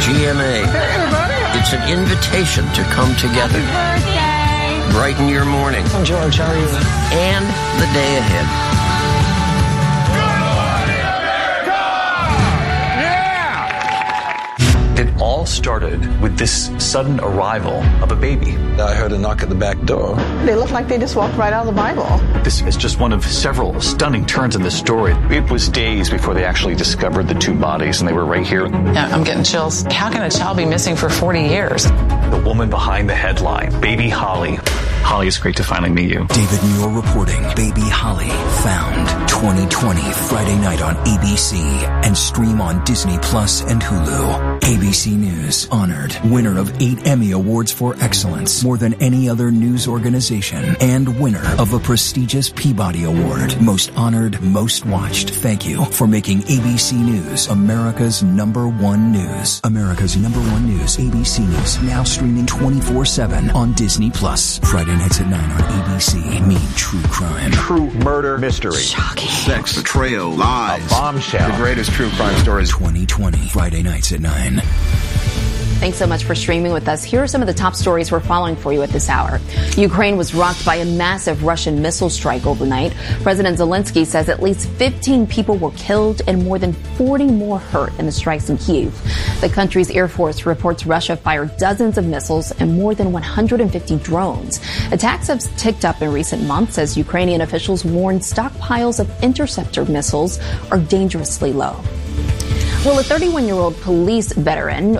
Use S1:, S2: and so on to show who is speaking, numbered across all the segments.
S1: GMA.
S2: Hey, everybody.
S1: It's an invitation to come together.
S3: Happy birthday.
S1: Brighten your morning.
S2: I'm George. How are you?
S1: And the day ahead.
S4: It all started with this sudden arrival of a baby.
S5: I heard a knock at the back door.
S2: They look like they just walked right out of the Bible.
S4: This is just one of several stunning turns in this story. It was days before they actually discovered the two bodies, and they were right here.
S6: Yeah, I'm getting chills. How can a child be missing for 40 years?
S4: The woman behind the headline, Baby Holly. Holly, it's great to finally meet you.
S7: David Muir reporting Baby Holly found 2020 Friday night on ABC and stream on Disney Plus and Hulu. ABC News honored winner of 8 Emmy Awards for excellence, more than any other news organization, and winner of a prestigious Peabody Award. Most honored, most watched. Thank you for making ABC News America's #1 news. America's #1 news, ABC News, now streaming 24/7 on Disney Plus. Friday nights at 9 on ABC. Mean true crime.
S8: True murder mystery.
S6: Shocking.
S8: Sex, betrayal, lies. A bombshell. The greatest true crime stories.
S7: 2020, Friday nights at 9.
S9: Thanks so much for streaming with us. Here are some of the top stories we're following for you at this hour. Ukraine was rocked by a massive Russian missile strike overnight. President Zelensky says at least 15 people were killed and more than 40 more hurt in the strikes in Kyiv. The country's Air Force reports Russia fired dozens of missiles and more than 150 drones. Attacks have ticked up in recent months as Ukrainian officials warn stockpiles of interceptor missiles are dangerously low. Well, a 31 police veteran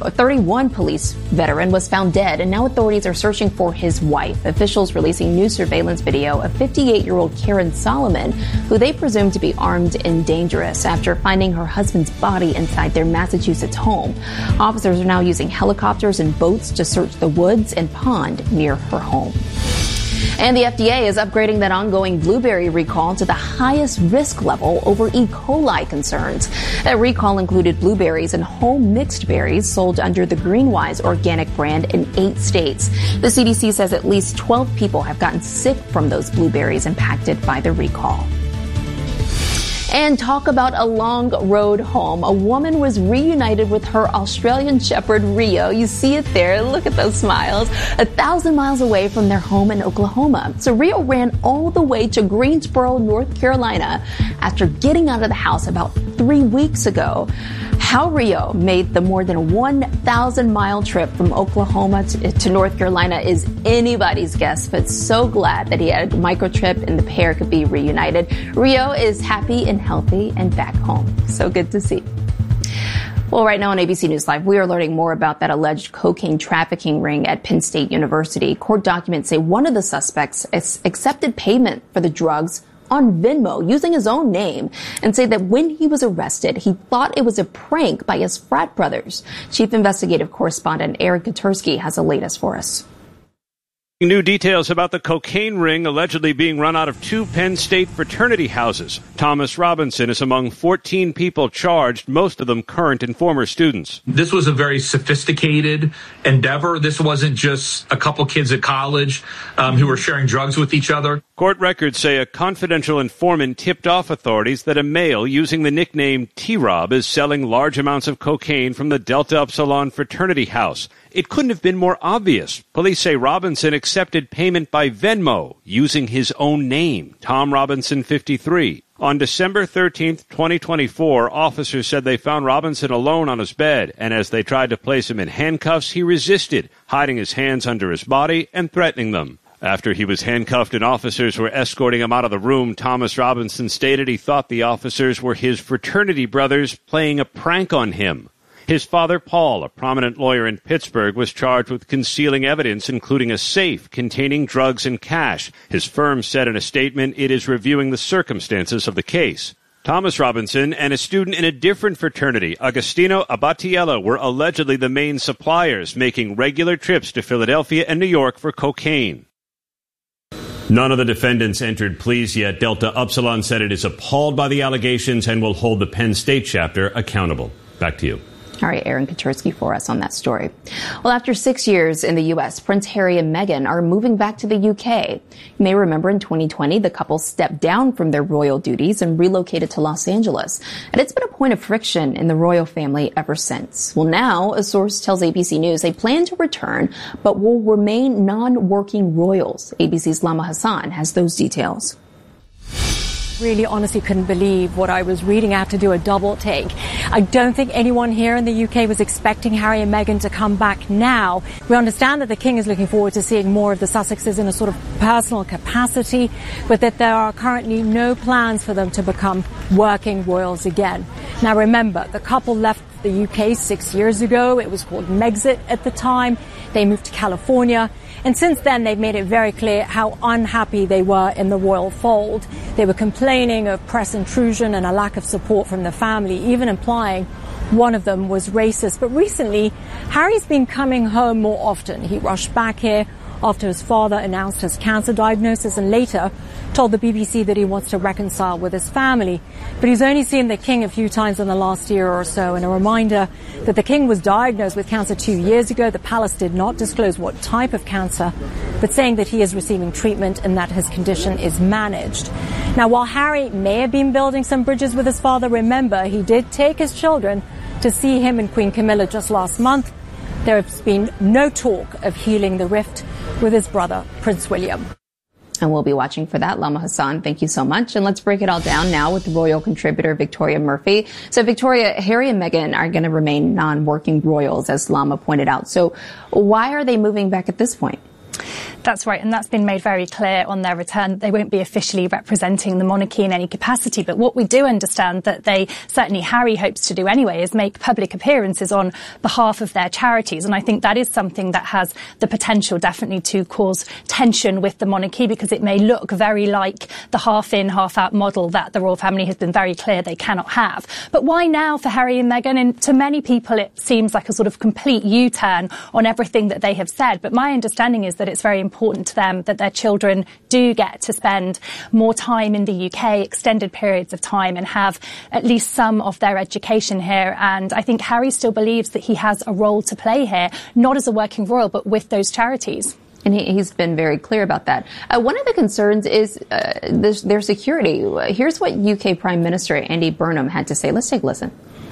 S9: was found dead, and now authorities are searching for his wife. Officials releasing new surveillance video of 58-year-old Karen Solomon, who they presume to be armed and dangerous, after finding her husband's body inside their Massachusetts home. Officers are now using helicopters and boats to search the woods and pond near her home. And the FDA is upgrading that ongoing blueberry recall to the highest risk level over E. coli concerns. That recall included blueberries and whole mixed berries sold under the Greenwise organic brand in 8 states. The CDC says at least 12 people have gotten sick from those blueberries impacted by the recall. And talk about a long road home. A woman was reunited with her Australian Shepherd, Rio. You see it there. Look at those smiles. 1,000 miles away from their home in Oklahoma. So Rio ran all the way to Greensboro, North Carolina after getting out of the house about 3 weeks ago. How Rio made the more than 1,000-mile trip from Oklahoma to North Carolina is anybody's guess, but so glad that he had a microchip and the pair could be reunited. Rio is happy and healthy and back home. So good to see. Well, right now on ABC News Live, we are learning more about that alleged cocaine trafficking ring at Penn State University. Court documents say one of the suspects accepted payment for the drugs on Venmo using his own name, and say that when he was arrested, he thought it was a prank by his frat brothers. Chief Investigative Correspondent Eric Katursky has the latest for us.
S10: New details about the cocaine ring allegedly being run out of 2 Penn State fraternity houses. Thomas Robinson is among 14 people charged, most of them current and former students.
S11: This was a very sophisticated endeavor. This wasn't just a couple kids at college who were sharing drugs with each other.
S10: Court records say a confidential informant tipped off authorities that a male using the nickname T-Rob is selling large amounts of cocaine from the Delta Upsilon fraternity house. It couldn't have been more obvious. Police say Robinson accepted payment by Venmo using his own name, Tom Robinson, 53. On December 13th, 2024, officers said they found Robinson alone on his bed, and as they tried to place him in handcuffs, he resisted, hiding his hands under his body and threatening them. After he was handcuffed and officers were escorting him out of the room, Thomas Robinson stated he thought the officers were his fraternity brothers playing a prank on him. His father, Paul, a prominent lawyer in Pittsburgh, was charged with concealing evidence, including a safe containing drugs and cash. His firm said in a statement it is reviewing the circumstances of the case. Thomas Robinson and a student in a different fraternity, Agostino Abatiello, were allegedly the main suppliers, making regular trips to Philadelphia and New York for cocaine. None of the defendants entered pleas yet. Delta Upsilon said it is appalled by the allegations and will hold the Penn State chapter accountable. Back to you.
S9: All right, Aaron Katersky for us on that story. Well, after 6 years in the U.S., Prince Harry and Meghan are moving back to the U.K. You may remember in 2020, the couple stepped down from their royal duties and relocated to Los Angeles. And it's been a point of friction in the royal family ever since. Well, now, a source tells ABC News they plan to return, but will remain non-working royals. ABC's Lama Hassan has those details.
S3: Really honestly couldn't believe what I was reading. I had to do a double take. I don't think anyone here in the UK was expecting Harry and Meghan to come back now. We understand that the King is looking forward to seeing more of the Sussexes in a sort of personal capacity, but that there are currently no plans for them to become working royals again. Now remember, the couple left the UK 6 years ago. It was called Megxit at the time. They moved to California. And since then, they've made it very clear how unhappy they were in the royal fold. They were complaining of press intrusion and a lack of support from the family, even implying one of them was racist. But recently, Harry's been coming home more often. He rushed back here after his father announced his cancer diagnosis and later told the BBC that he wants to reconcile with his family. But he's only seen the King a few times in the last year or so. And a reminder that the King was diagnosed with cancer 2 years ago. The palace did not disclose what type of cancer, but saying that he is receiving treatment and that his condition is managed. Now, while Harry may have been building some bridges with his father, remember, he did take his children to see him and Queen Camilla just last month. There has been no talk of healing the rift with his brother, Prince William.
S9: And we'll be watching for that. Lama Hassan, thank you so much. And let's break it all down now with royal contributor Victoria Murphy. So Victoria, Harry and Meghan are going to remain non-working royals, as Lama pointed out. So why are they moving back at this point?
S12: That's right, and that's been made very clear on their return. They won't be officially representing the monarchy in any capacity, but what we do understand that they, certainly Harry hopes to do anyway, is make public appearances on behalf of their charities, and I think that is something that has the potential definitely to cause tension with the monarchy, because it may look very like the half-in, half-out model that the royal family has been very clear they cannot have. But why now for Harry and Meghan? And to many people it seems like a sort of complete U-turn on everything that they have said, but my understanding is that it's very important to them that their children do get to spend more time in the UK, extended periods of time, and have at least some of their education here. And I think Harry still believes that he has a role to play here, not as a working royal, but with those charities.
S9: And he's been very clear about that. One of the concerns is their security. Here's what UK Prime Minister Andy Burnham had to say. Let's take a listen.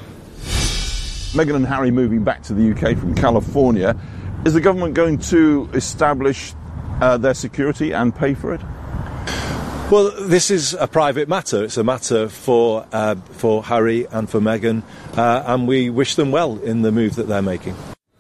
S5: Meghan and Harry moving back to the UK from California. Is the government going to establish their security and pay for it?
S13: Well, this is a private matter. It's a matter for Harry and for Meghan, and we wish them well in the move that they're making.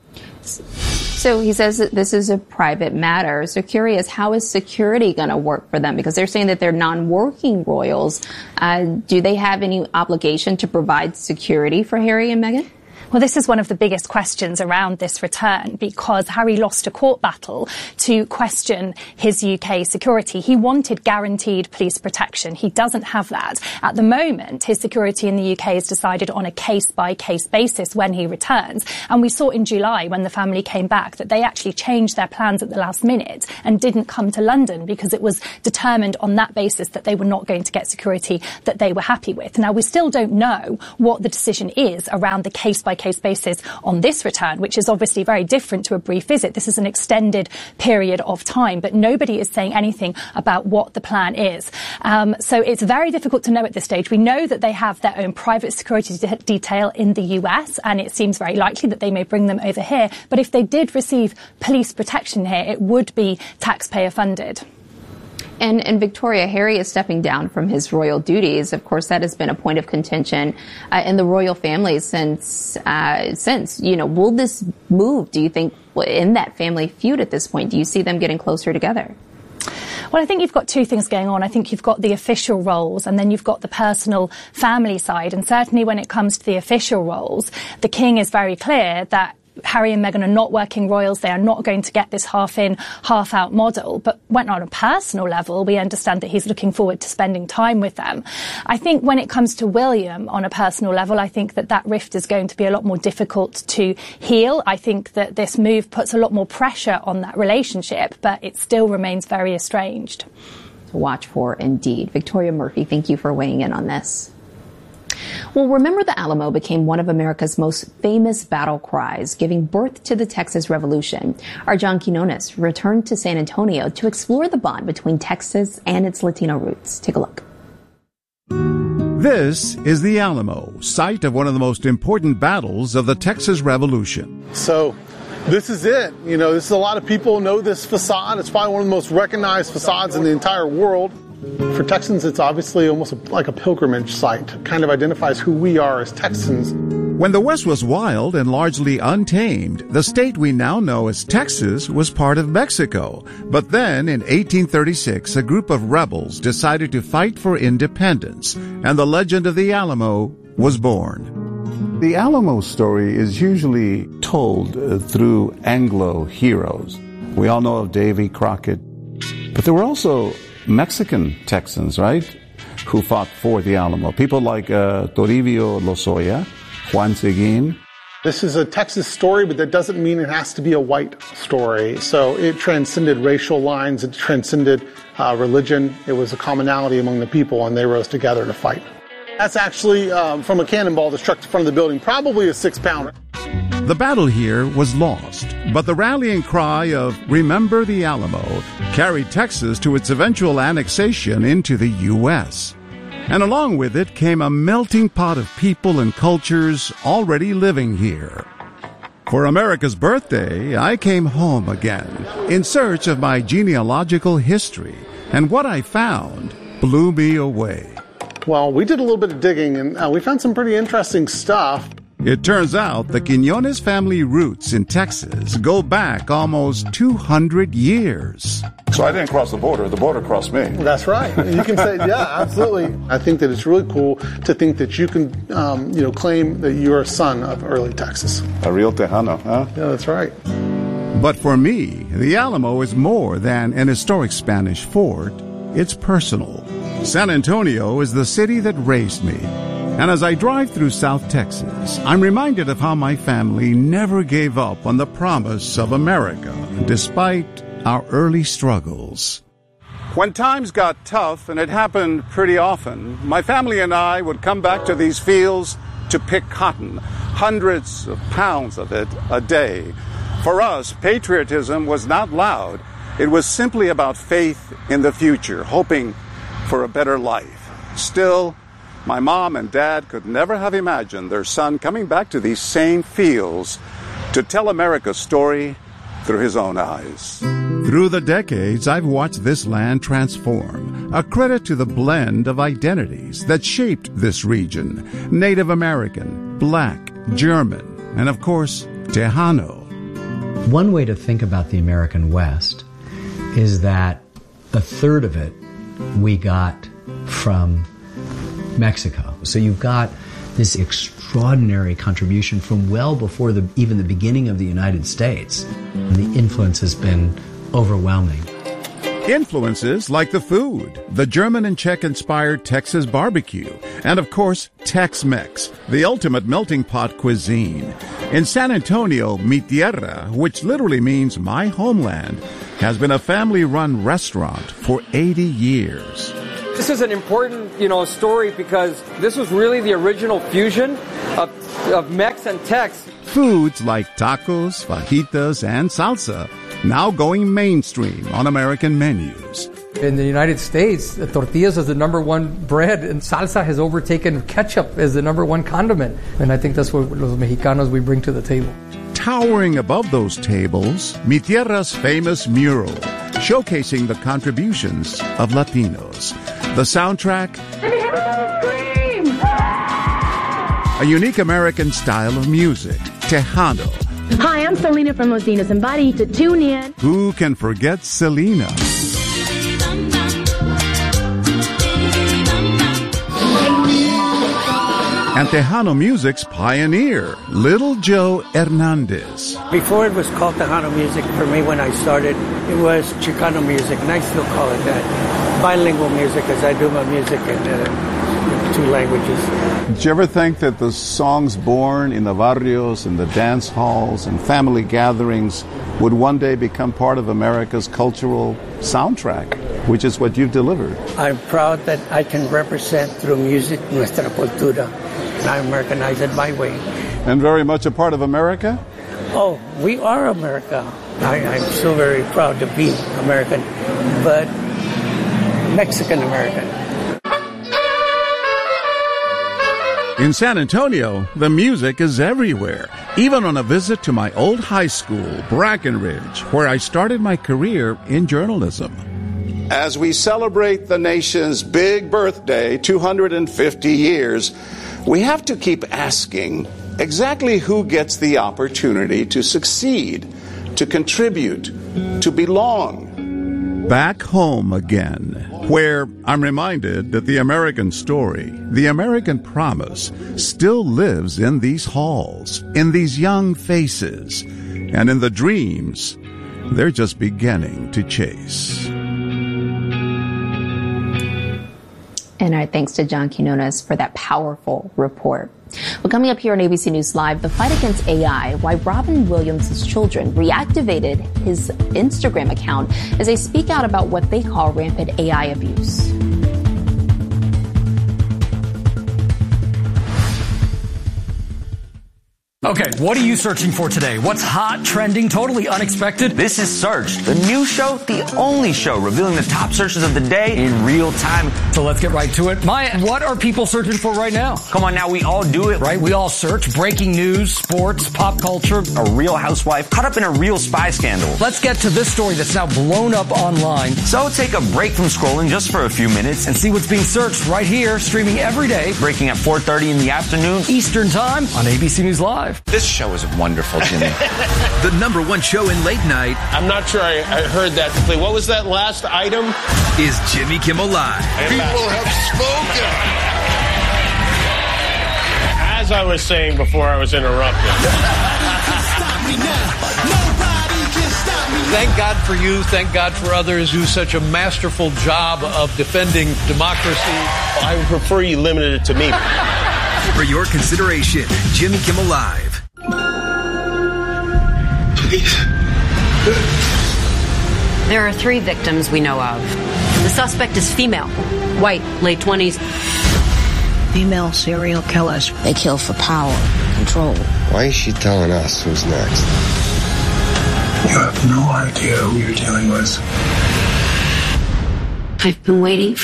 S9: So he says that this is a private matter. So curious, how is security going to work for them? Because they're saying that they're non-working royals. Do they have any obligation to provide security for Harry and Meghan?
S12: Well, this is one of the biggest questions around this return, because Harry lost a court battle to question his UK security. He wanted guaranteed police protection. He doesn't have that. At the moment, his security in the UK is decided on a case-by-case basis when he returns. And we saw in July, when the family came back, that they actually changed their plans at the last minute and didn't come to London because it was determined on that basis that they were not going to get security that they were happy with. Now, we still don't know what the decision is around the case-by-case basis on this return, which is obviously very different to a brief visit. This is an extended period of time, but nobody is saying anything about what the plan is. So it's very difficult to know at this stage. We know that they have their own private security detail in the US, and it seems very likely that they may bring them over here. But if they did receive police protection here, it would be taxpayer funded.
S9: And Victoria, Harry is stepping down from his royal duties. Of course, that has been a point of contention in the royal family since, will this move, do you think, in that family feud at this point? Do you see them getting closer together?
S12: Well, I think you've got two things going on. I think you've got the official roles and then you've got the personal family side. And certainly when it comes to the official roles, the King is very clear that Harry and Meghan are not working royals. They are not going to get this half-in, half-out model. But when on a personal level, we understand that he's looking forward to spending time with them. I think when it comes to William, on a personal level, I think that rift is going to be a lot more difficult to heal. I think that this move puts a lot more pressure on that relationship, but it still remains very estranged.
S9: To watch for, indeed. Victoria Murphy, thank you for weighing in on this. Well, Remember the Alamo became one of America's most famous battle cries, giving birth to the Texas Revolution. Our John Quinones returned to San Antonio to explore the bond between Texas and its Latino roots. Take a look.
S14: This is the Alamo, site of one of the most important battles of the Texas Revolution.
S15: So this is it. You know, this is a lot of people know this facade. It's probably one of the most recognized facades in the entire world. For Texans, it's obviously almost like a pilgrimage site. It kind of identifies who we are as Texans.
S14: When the West was wild and largely untamed, the state we now know as Texas was part of Mexico. But then, in 1836, a group of rebels decided to fight for independence, and the legend of the Alamo was born.
S16: The Alamo story is usually told through Anglo heroes. We all know of Davy Crockett, but there were also Mexican Texans, right, who fought for the Alamo. People like Toribio Lozoya, Juan Seguin.
S15: This is a Texas story, but that doesn't mean it has to be a white story. So it transcended racial lines, it transcended religion. It was a commonality among the people, and they rose together to fight. That's actually from a cannonball that struck the front of the building, probably a 6-pounder.
S14: The battle here was lost, but the rallying cry of Remember the Alamo carried Texas to its eventual annexation into the U.S. And along with it came a melting pot of people and cultures already living here. For America's birthday, I came home again in search of my genealogical history, and what I found blew me away.
S15: Well, we did a little bit of digging, and we found some pretty interesting stuff.
S14: It turns out the Quinones family roots in Texas go back almost 200 years.
S16: So I didn't cross the border crossed me.
S15: That's right. You can say, yeah, absolutely. I think that it's really cool to think that you can, claim that you're a son of early Texas.
S16: A real Tejano, huh?
S15: Yeah, that's right.
S14: But for me, the Alamo is more than an historic Spanish fort. It's personal. San Antonio is the city that raised me. And as I drive through South Texas, I'm reminded of how my family never gave up on the promise of America, despite our early struggles.
S16: When times got tough, and it happened pretty often, my family and I would come back to these fields to pick cotton, hundreds of pounds of it a day. For us, patriotism was not loud. It was simply about faith in the future, hoping for a better life. Still, my mom and dad could never have imagined their son coming back to these same fields to tell America's story through his own eyes.
S14: Through the decades, I've watched this land transform, a credit to the blend of identities that shaped this region: Native American, Black, German, and of course, Tejano.
S17: One way to think about the American West is that a third of it we got from Mexico. So you've got this extraordinary contribution from well before even the beginning of the United States. The influence has been overwhelming.
S14: Influences like the food, the German and Czech-inspired Texas barbecue, and of course, Tex-Mex, the ultimate melting pot cuisine. In San Antonio, Mi Tierra, which literally means my homeland, has been a family-run restaurant for 80 years.
S18: This is an important, story because this was really the original fusion of Mex and Tex.
S14: Foods like tacos, fajitas, and salsa now going mainstream on American menus.
S18: In the United States, tortillas is the number one bread, and salsa has overtaken ketchup as the number one condiment. And I think that's what los Mexicanos we bring to the table.
S14: Towering above those tables, Mi Tierra's famous mural, showcasing the contributions of Latinos. The soundtrack, a unique American style of music, Tejano.
S19: Hi, I'm Selena from Los Dinos. Invite you to tune in.
S14: Who can forget Selena? And Tejano music's pioneer, Little Joe Hernandez.
S20: Before it was called Tejano music, for me when I started, it was Chicano music, and I still call it that. Bilingual music, as I do my music in 2 languages.
S16: Did you ever think that the songs born in the barrios, in the dance halls, and family gatherings would one day become part of America's cultural soundtrack? which is what you've delivered.
S20: I'm proud that I can represent through music nuestra cultura, and I Americanize it my way.
S16: And very much a part of America?
S20: Oh, we are America. I'm so very proud to be American, but Mexican-American.
S14: In San Antonio, the music is everywhere, even on a visit to my old high school, Brackenridge, where I started my career in journalism.
S16: As we celebrate the nation's big birthday, 250 years, we have to keep asking exactly who gets the opportunity to succeed, to contribute, to belong.
S14: Back home again, where I'm reminded that the American story, the American promise, still lives in these halls, in these young faces, and in the dreams they're just beginning to chase.
S9: And our thanks to John Quinones for that powerful report. Well, coming up here on ABC News Live, the fight against AI, why Robin Williams' children reactivated his Instagram account as they speak out about what they call rampant AI abuse.
S21: Okay, what are you searching for today? What's hot, trending, totally unexpected?
S22: This is Search, the new show, the only show revealing the top searches of the day in real time.
S21: So let's get right to it. Maya, what are people searching for right now?
S22: Come on now, we all do it.
S21: Right, we all search breaking news, sports, pop culture.
S22: A real housewife caught up in a real spy scandal.
S21: Let's get to this story that's now blown up online.
S22: So take a break from scrolling just for a few minutes
S21: and see what's being searched right here, streaming every day.
S22: Breaking at 4:30 in the afternoon.
S21: Eastern Time on ABC News Live.
S23: This show is wonderful, Jimmy.
S24: The number one show in late night.
S25: I'm not sure I heard that clearly. What was that last item?
S24: Is Jimmy Kimmel Live.
S25: People have spoken. As I was saying before I was interrupted.
S26: Thank God for you. Thank God for others who do such a masterful job of defending democracy.
S25: I would prefer you limited it to me.
S24: For your consideration, Jimmy Kimmel Live.
S25: Please.
S27: There are 3 victims we know of. The suspect is female, white, late 20s.
S28: Female serial killers.
S29: They kill for power, control.
S30: Why is she telling us who's next?
S31: You have no idea who you're dealing with.
S27: I've been waiting for